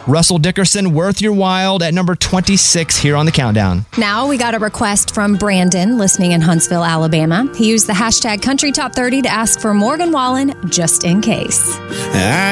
Russell Dickerson, Worth Your While at number 26 here on the countdown. Now we got a request from Brandon, listening in Huntsville, Alabama. He used the hashtag Country Top 30 to ask for Morgan Wallen just in case.